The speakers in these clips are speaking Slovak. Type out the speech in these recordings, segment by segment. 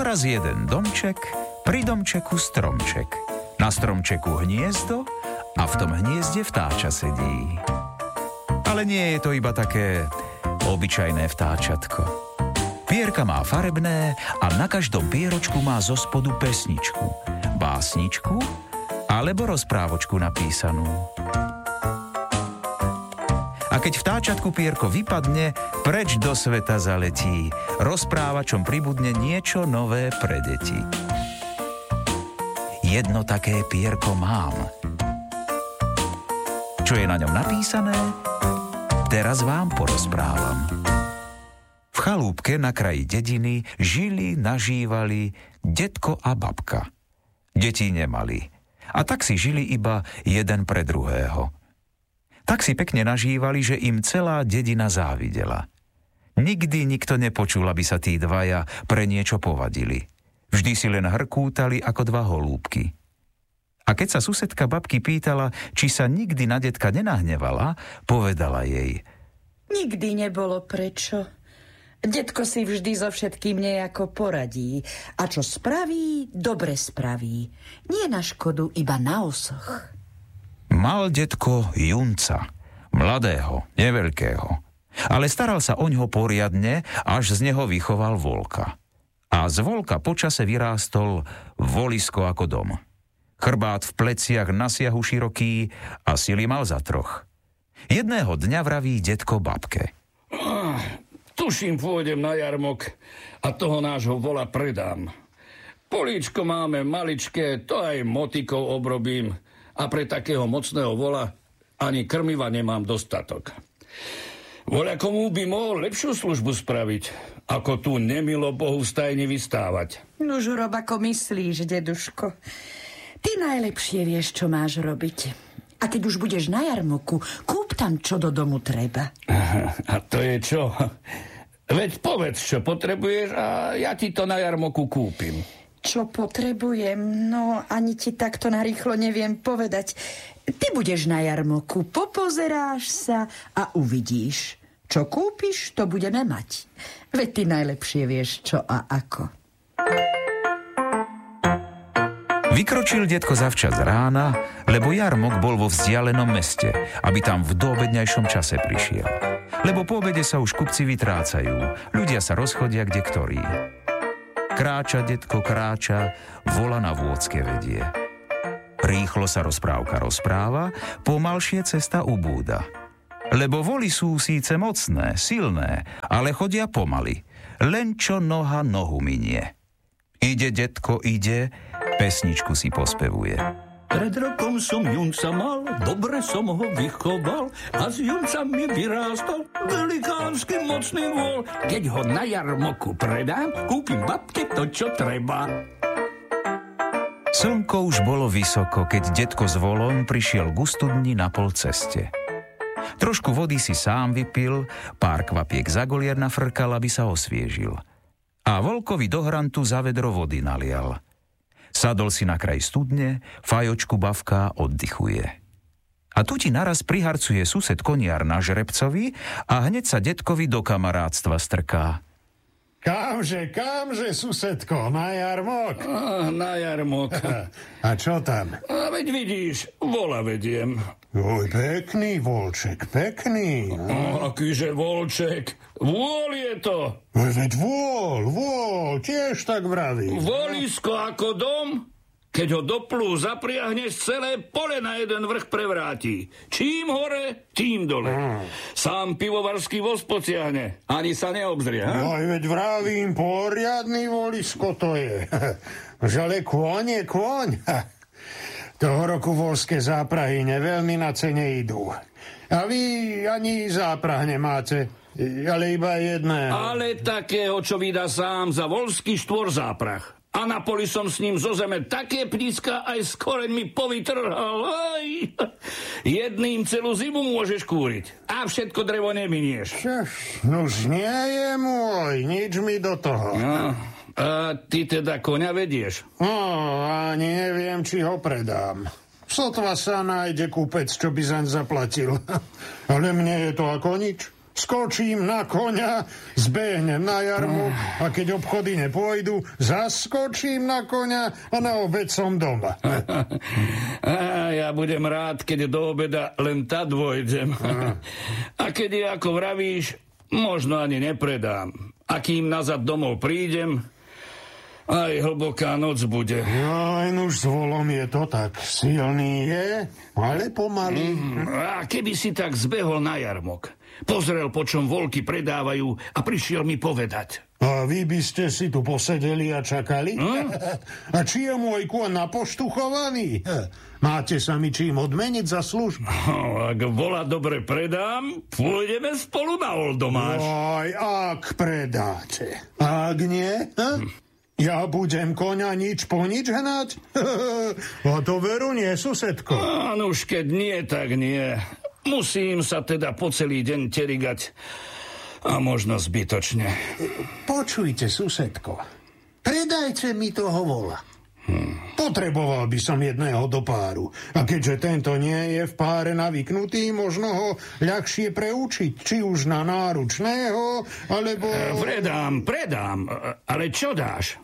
raz jeden domček, pri domčeku stromček. Na stromčeku hniezdo a v tom hniezde vtáča sedí. Ale nie je to iba také obyčajné vtáčatko. Pierka má farebné a na každom pieročku má zo spodu pesničku, básničku alebo rozprávočku napísanú. A keď vtáčatku pierko vypadne, preč do sveta zaletí, rozprávačom pribudne niečo nové pre deti. Jedno také pierko mám. Čo je na ňom napísané? Teraz vám porozprávam. V chalúbke na kraji dediny žili, nažívali detko a babka. Deti nemali. A tak si žili iba jeden pre druhého. Tak si pekne nažívali, že im celá dedina závidela. Nikdy nikto nepočul, aby sa tí dvaja pre niečo povadili. Vždy si len hrkútali ako dva holúbky. A keď sa susedka babky pýtala, či sa nikdy na detka nenahnevala, povedala jej: Nikdy nebolo prečo. Detko si vždy so všetkým nejako poradí. A čo spraví, dobre spraví. Nie na škodu, iba na osoch. Mal detko junca, mladého, neveľkého. Ale staral sa oňho poriadne, až z neho vychoval volka. A z volka počase vyrástol volisko ako dom. Chrbát v pleciach na siahu široký a sily mal za troch. Jedného dňa vraví detko babke: Tuším, pôjdem na jarmok a toho nášho vola predám. Políčko máme maličké, to aj motikou obrobím a pre takého mocného vola ani krmiva nemám dostatok. Voľa komu by mohol lepšiu službu spraviť, ako tu nemilo Bohu v stajni vystávať. Nuž rob, ako myslíš, deduško. Ty najlepšie vieš, čo máš robiť. A keď už budeš na jarmoku, kúp tam, čo do domu treba. A to je čo? Veď povedz, čo potrebuješ a ja ti to na jarmoku kúpim. Čo potrebujem? No, ani ti takto narýchlo neviem povedať. Ty budeš na jarmoku, popozeráš sa a uvidíš. Čo kúpiš, to budeme mať. Veď ty najlepšie vieš, čo a ako. Vykročil detko zavčas rána, lebo jarmok bol vo vzdialenom meste, aby tam v doobedňajšom čase prišiel. Lebo po obede sa už kupci vytrácajú, ľudia sa rozchodia kde ktorí. Kráča detko, kráča, vola na vôcke vedie. Rýchlo sa rozprávka rozpráva, pomalšie cesta ubúda. Lebo voly sú síce mocné, silné, ale chodia pomaly, len čo noha nohu minie. Ide detko, ide, pesničku si pospevuje. Pred rokom som junca mal, dobre som ho vychoval a z junca mi vyrástol velikánsky mocný vôl. Keď ho na jarmoku predám, kúpim babke to, čo treba. Slnko už bolo vysoko, keď detko s volom prišiel k studni na pol ceste. Trošku vody si sám vypil, pár kvapiek za golier nafrkal, aby sa osviežil. A volkovi do hrantu za vedro vody nalial. Sadol si na kraj studne, fajočku bavká, oddychuje. A tu ti naraz priharcuje sused koniar na žrebcovi a hneď sa detkovi do kamarátstva strká. Kamže, susedko, na jarmok? Na jarmok. A čo tam? A veď vidíš, vola vediem. Oj, pekný volček, pekný. Akýže volček? Vôl je to. Oj, veď vôl, tiež tak vraví. Volisko ako dom? Keď ho do plú zapriahneš, celé pole na jeden vrch prevráti. Čím hore, tým dole. Sám pivovarský voz pociahne. Ani sa neobzrie. Oj, veď vravím, poriadny volisko to je. Žale kôň je kôň. Toho roku volské záprahy neveľmi na cene idú. A vy ani záprah nemáte, ale iba jedné. Ale takého, čo vydá sám za volský štvor záprah. A na poli som s ním zo zeme také pníska aj s koreňmi povytrhal. Aj. Jedným celú zimu môžeš kúriť. A všetko drevo neminieš. Nož nie je môj, nič mi do toho. No, a ty teda koňa vedieš? No, ani neviem, či ho predám. Sotva sa nájde kúpec, čo by zaň zaplatil. Ale mne je to ako nič. skočím na koňa, zbehnem na jarmok a keď obchody nepôjdu, zaskočím na koňa a na obed som doma. Ja budem rád, keď do obeda len tá dôjdem. A keď je, ako vravíš, možno ani nepredám. A kým nazad domov prídem, aj hlboká noc bude. Aj nuž s volom je to tak. Silný je, ale pomalý. A keby si tak zbehol na jarmok, pozrel, po čom voľky predávajú a prišiel mi povedať. A vy by ste si tu posedeli a čakali? A či je môj kôň napoštuchovaný? Máte sa mi čím odmeniť za službu? Ak vola dobre predám, pôjdeme spolu na Oldomáš. Aj ak predáte. A ak nie? Ja budem koňa nič po nič hnať? A to veru nie, susedko. Áno, už keď nie, tak nie. Musím sa teda po celý deň terigať. A možno zbytočne. Počujte, susedko. Predajte mi toho vola. Potreboval by som jedného do páru. A keďže tento nie je v páre navyknutý, možno ho ľahšie preučiť. Či už na náručného, alebo... Predám. Ale čo dáš?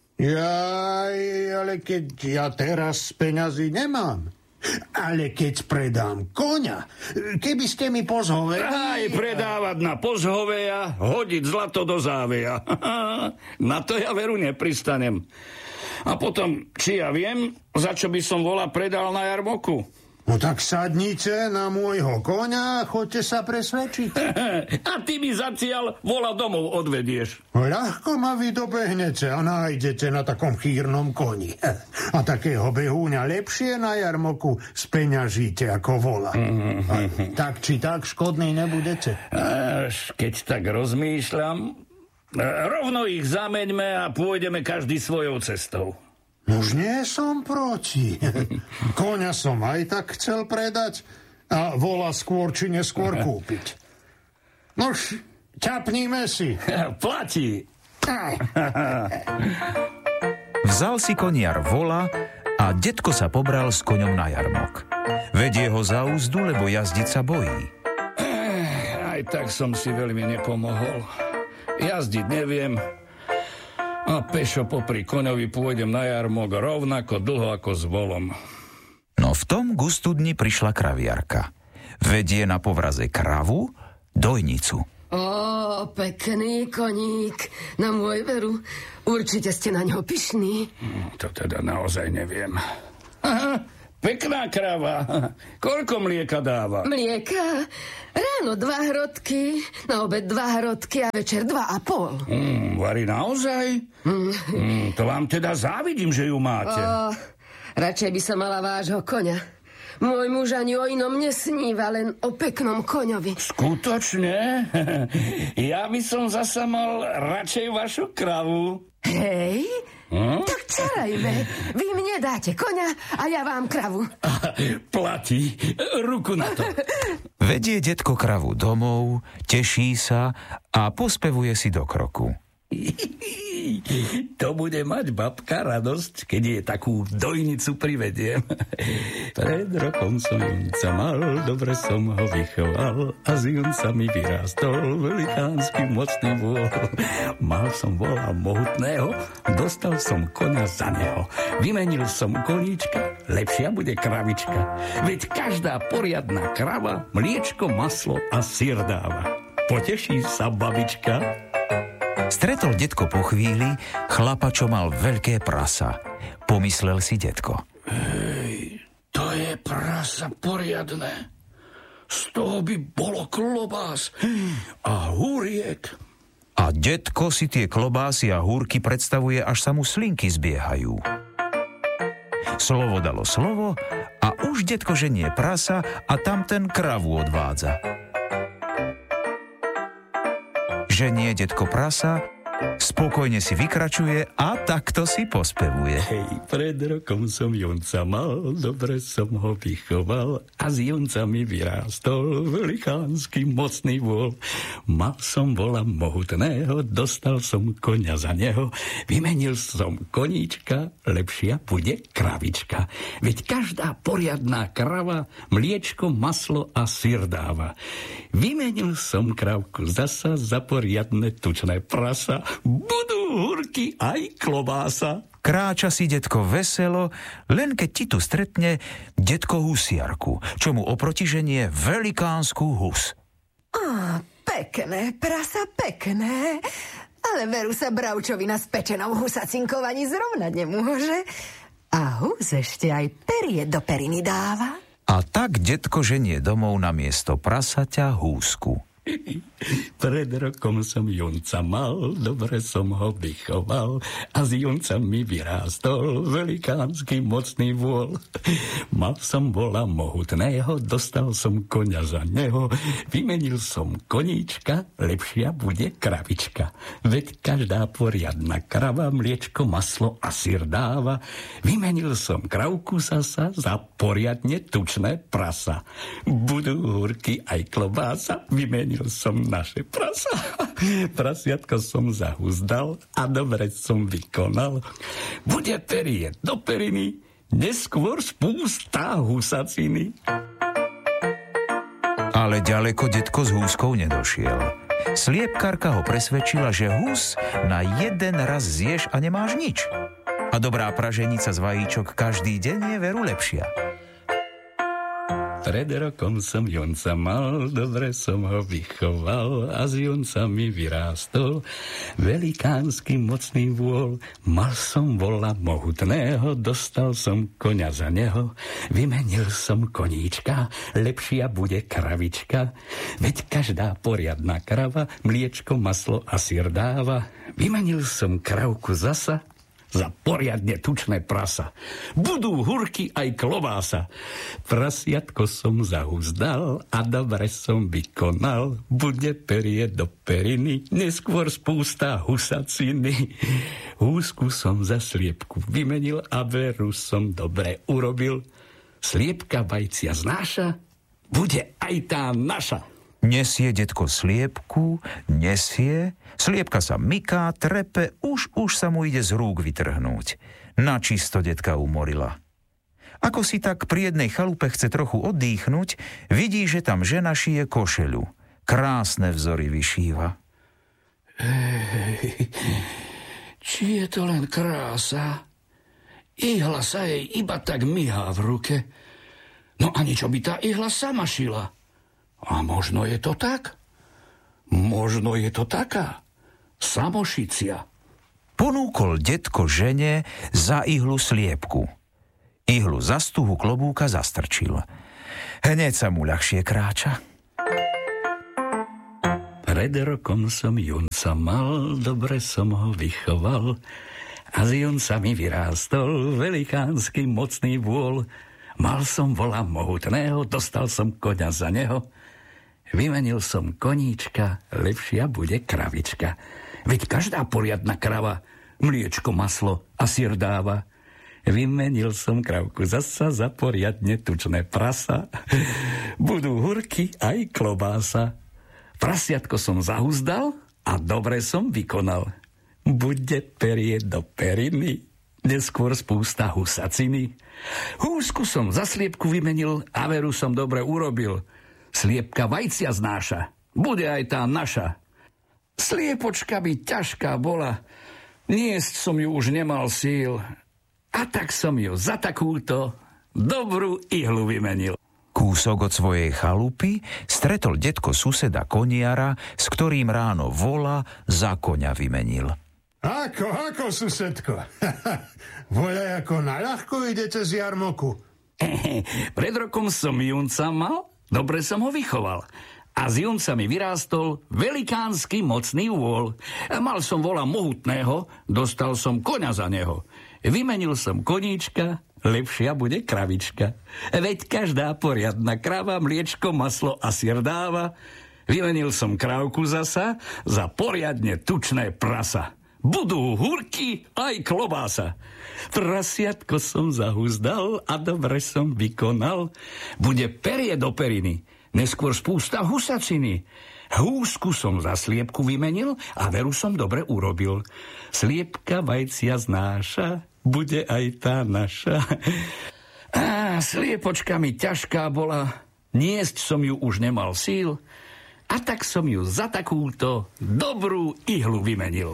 Ale keď ja teraz peňazí nemám. Ale keď predám koňa, keby ste mi pozhoveli... Aj predávať na pozhoveja, hodiť zlato do záveja. Na to ja veru nepristanem. A potom, či ja viem, za čo by som vola predal na jarmoku? No tak sadnite na môjho koňa a choďte sa presvedčiť. A ty mi zatiaľ vola domov odvedieš. Ľahko ma vy dobehnete a nájdete na takom chýrnom koni. A takého behúňa lepšie na jarmoku speňažíte ako vola. Tak či tak škodný nebudete. Až keď tak rozmýšľam, rovno ich zameňme a pôjdeme každý svojou cestou. Už nie som proti. Koňa som aj tak chcel predať a vola skôr či neskôr kúpiť. Nož, ťapníme si. Platí. Vzal si koniar vola a detko sa pobral s koňom na jarmok. Vedie ho za úzdu, lebo jazdiť sa bojí. Aj tak som si veľmi nepomohol. Jazdiť neviem a pešo popri koňovi pôjdem na jarmok rovnako dlho ako s volom. No v tom gustu dni prišla kraviarka. Vedie na povraze kravu, dojnicu. Ó, pekný koník, na môj veru. Určite ste na ňo pyšní. To teda naozaj neviem. Aha, pekná krava. Koľko mlieka dáva? Mlieka? Ráno 2 hrotky, na obed 2 hrotky a večer 2,5. Varí naozaj? To vám teda závidím, že ju máte. Radšej by som mala vášho koňa. Môj muž ani o inom nesníva, len o peknom koňovi. Skutočne? Ja by som zasa mal radšej vašu kravu. Hej? Tak čarajme. Vy mne dáte koňa a ja vám kravu. Platí. Ruku na to. Vedie detko kravu domov, teší sa a pospevuje si do kroku. To bude mať babka radosť, keď je takú dojnicu privediem. Pred rokom som junca mal, dobre som ho vychoval a z junca mi vyrástol velikánsky mocný vôl. Mal som vola mohutného, dostal som koňa za neho. Vymenil som koníčka, lepšia bude kravička. Veď každá poriadna krava mliečko, maslo a syr dáva. Poteší sa babička. Stretol detko po chvíli chlapa, čo mal veľké prasa. Pomyslel si detko. Hej, to je prasa poriadne. Z toho by bolo klobás a húriek. A detko si tie klobásy a húrky predstavuje, až sa mu slinky zbiehajú. Slovo dalo slovo a už detko ženie prasa a tam ten kravu odvádza. Ženie detko prasa Spokojne si vykračuje a takto si pospevuje. Hej, pred rokom som junca mal, dobre som ho vychoval a z junca mi vyrástol velikánsky mocný vôl. Mal som vola mohutného, dostal som koňa za neho, vymenil som koníčka, lepšia bude kravička. Veď každá poriadná krava mliečko, maslo a syr dáva. Vymenil som kravku zasa za poriadne tučné prasa. Budú hurky aj klobása. Kráča si detko veselo, len keď ti tu stretne detko husiarku, čo mu oprotiženie velikánsku hus. Pekné, prasa, pekné. Ale veru sa bravčovi na spečenou husacinkou ani zrovnať nemôže. A hus ešte aj perie do periny dáva. A tak detko ženie domov na miesto prasaťa húsku. Pred rokom som junca mal, dobre som ho vychoval a z junca mi vyrástol velikánsky mocný vôl. Mal som vola mohutného, dostal som koňa za neho, vymenil som koníčka, lepšia bude kravička. Veď každá poriadna krava mliečko, maslo a syr dáva. Vymenil som kravku zasa za poriadne tučné prasa. Budú hurky aj klobása, vymenil som naše prasa. Prasiatko som zahuzdal a dobre som vykonal. Bude perie do periny, neskôr spústa husaciny. Ale ďaleko detko s húskou nedošiel. Sliepkarka ho presvedčila, že hus na jeden raz zješ a nemáš nič. A dobrá praženica z vajíčok každý deň je veru lepšia. Pred rokom som junca mal, dobre som ho vychoval a z junca mi vyrástol velikánsky mocný vôl. Mal som vola mohutného, dostal som koňa za neho, vymenil som koníčka, lepšia bude kravička. Veď každá poriadna krava mliečko, maslo a syr dáva. Vymenil som kravku zasa za poriadne tučné prasa. Budú hurky aj klobása. Prasiatko som zahuzdal a dobre som vykonal. Bude perie do periny, neskôr spústa husaciny. Húsku som za sliepku vymenil a veru som dobre urobil. Sliepka vajcia znáša, bude aj tá naša. Nesie detko sliepku, nesie, sliepka sa myká, trepe, už sa mu ide z rúk vytrhnúť. Načisto detka umorila. Ako si tak pri jednej chalupe chce trochu oddychnúť, vidí, že tam žena šije košeľu. Krásne vzory vyšíva. Či je to len krása? Ihla sa jej iba tak myhá v ruke. No a niečo by tá ihla sama šila. A možno je to tak? Možno je to taká samošicia. Ponúkol detko žene za ihlu sliepku. Ihlu za stuhu klobúka zastrčil. Hneď sa mu ľahšie kráča. Pred rokom som junca mal, dobre som ho vychoval a z junca mi vyrástol velikánsky mocný vôl. Mal som vola mohutného, dostal som koňa za neho, vymenil som koníčka, lepšia bude kravička. Veď každá poriadna krava mliečko, maslo a syr dáva. Vymenil som kravku zasa za poriadne tučné prasa. Budú hurky aj klobása. Prasiatko som zahuzdal a dobre som vykonal. Bude perie do periny, neskôr spústa husaciny. Húsku som za sliepku vymenil a veru som dobre urobil. Sliepka vajcia znáša, bude aj tá naša. Sliepočka by ťažká bola, niesť som ju už nemal síl. A tak som ju za takúto dobrú ihlu vymenil. Kúsok od svojej chalupy stretol detko suseda koniara, s ktorým ráno vola za koňa vymenil. Ako, susedko? Voľaj ako naľahko idete z jarmoku. Pred rokom som junca mal, dobre som ho vychoval. A z junca mi vyrástol velikánsky mocný vôl. Mal som vola mohutného, dostal som koňa za neho. Vymenil som koníčka, lepšia bude kravička. Veď každá poriadna krava mliečko, maslo a syr dáva. Vymenil som krávku zasa za poriadne tučné prasa. Budú hurky aj klobása. Prasiatko som zahuzdal a dobre som vykonal. Bude perie do periny, neskôr spústa husaciny. Húsku som za sliepku vymenil a veru som dobre urobil. Sliepka vajcia znáša, bude aj tá naša. Sliepočka mi ťažká bola, niesť som ju už nemal síl, a tak som ju za takúto dobrú ihlu vymenil.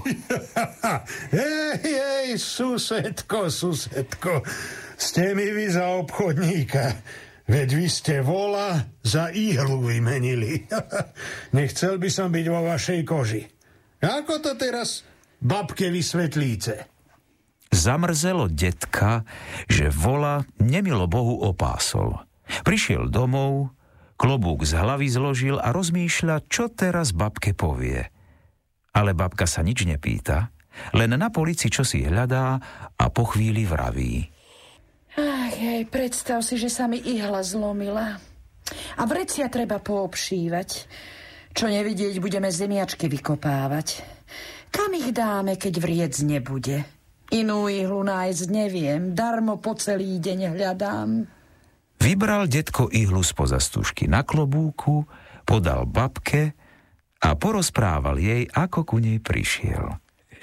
Hej, susedko, ste mi vy za obchodníka. Veď vy ste vola za ihlu vymenili. Nechcel by som byť vo vašej koži. Ako to teraz babke vysvetlíte? Zamrzelo detka, že vola nemilo Bohu opásol. Prišiel domov, klobúk z hlavy zložil a rozmýšľa, čo teraz babke povie. Ale babka sa nič nepýta, len na polici čosi hľadá a po chvíli vraví. Ach, jej, predstav si, že sa mi ihla zlomila. A vrecia treba poobšívať. Čo nevidieť, budeme zemiačky vykopávať. Kam ich dáme, keď vriec nebude? Inú ihlu nájsť neviem, darmo po celý deň hľadám. Vybral detko ihlu spoza stužky na klobúku, podal babke a porozprával jej, ako ku nej prišiel.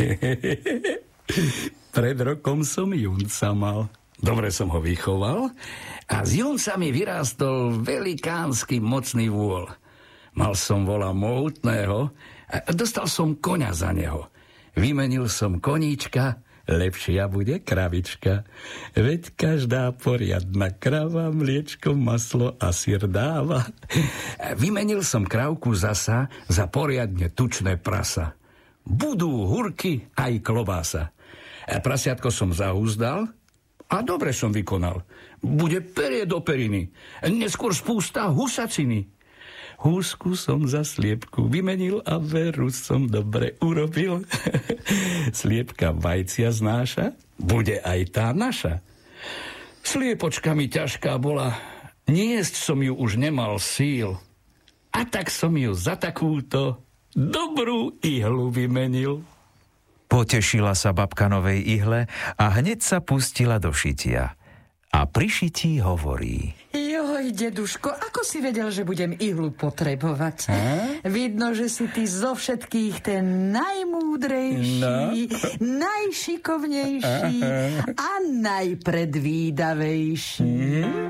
Pred rokom som junca mal. Dobre som ho vychoval a z junca mi vyrástol velikánsky mocný vôl. Mal som vola mohutného a dostal som koňa za neho. Vymenil som koníčka, lepšia bude kravička. Veď každá poriadna krava mliečko, maslo a syr dáva. Vymenil som krávku zasa za poriadne tučné prasa. Budú hurky aj klobása. Prasiatko som zahúzdal a dobre som vykonal. Bude perie do periny, neskôr spústa husaciny. Húsku som za sliepku vymenil a veru som dobre urobil. Sliepka vajcia znáša, bude aj tá naša. Sliepočka mi ťažká bola, niesť som ju už nemal síl. A tak som ju za takúto dobrú ihlu vymenil. Potešila sa babka novej ihle a hneď sa pustila do šitia. A pri šití hovorí. Joj, deduško, ako si vedel, že budem ihlu potrebovať? Vidno, že si ty zo všetkých ten najmúdrejší, najšikovnejší a najpredvídavejší.